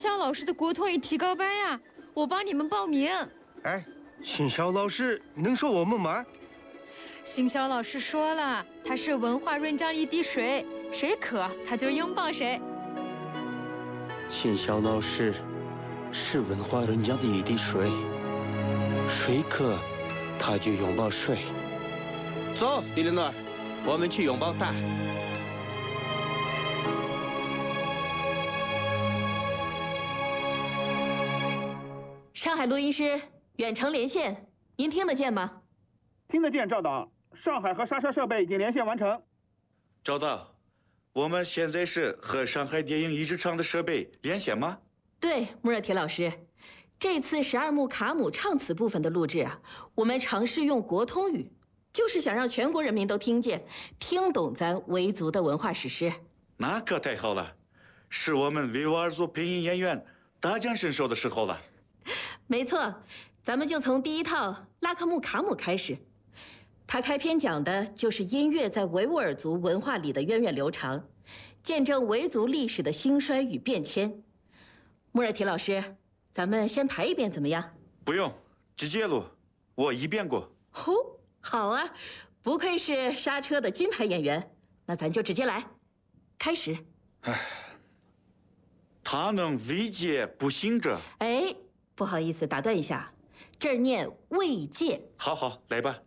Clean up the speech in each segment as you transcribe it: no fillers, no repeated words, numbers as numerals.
肖老师的国通语提高班呀，我帮你们报名。 哎，秦晓老师能说我们吗？ 邢晓老师说了，他是文化润浆一滴水，谁渴他就拥抱谁。 秦晓老师是文化润浆的一滴水，谁渴他就拥抱谁。走，迪琳娜，我们去拥抱他。 上海录音师远程连线，您听得见吗？ 听得见，赵导。上海和莎莎设备已经连线完成。 赵导，我们现在是和上海电影译制厂的设备连线吗？ 对，穆热铁老师，这次12幕卡姆唱词部分的录制啊，我们尝试用国通语，就是想让全国人民都听见、听懂咱维族的文化史诗。 那可太好了，是我们维吾尔族配音演员大展身手的时候了。 没错，咱们就从第一套拉克木卡姆开始。它开篇讲的就是音乐在维吾尔族文化里的源远流长，见证维族历史的兴衰与变迁。穆热提老师，咱们先排一遍怎么样？ 不用，直接录，我一遍过。 哦，好啊，不愧是刹车的金牌演员，那咱就直接来，开始。 他能慰藉不幸者。 哎，不好意思，打断一下，这儿念慰藉。 好，来吧。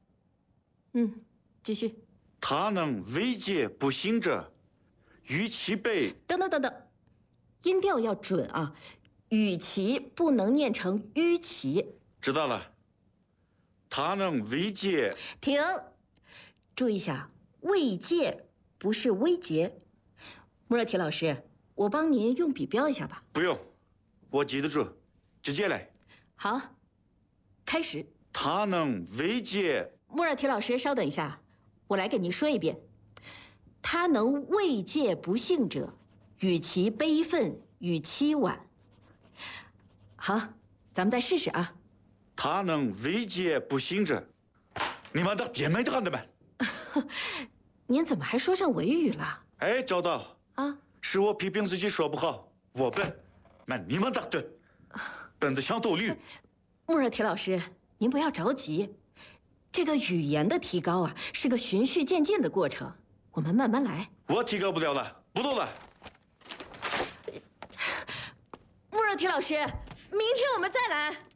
继续。 他能慰藉不幸者，与其被…… 等，音调要准啊，与其不能念成与其。 知道了。他能慰藉…… 停，注意一下，慰藉不是威胁。穆热提老师，我帮您用笔标一下吧。 不用，我记得住，直接来。 好，开始。 他能慰藉…… 穆热提老师，稍等一下，我来给您说一遍。他能慰藉不幸者，与其悲愤，与其惋。好，咱们再试试啊。 他能慰藉不幸者，你们的爹们的们。 您怎么还说上维语了？ 哎，赵导啊， 是我批评自己说不好，我笨，你们的对，笨得像头驴。 穆热提老师，您不要着急。这个语言的提高啊，是个循序渐进的过程，我们慢慢来。 我提高不了了，不录了。 穆热提老师，明天我们再来。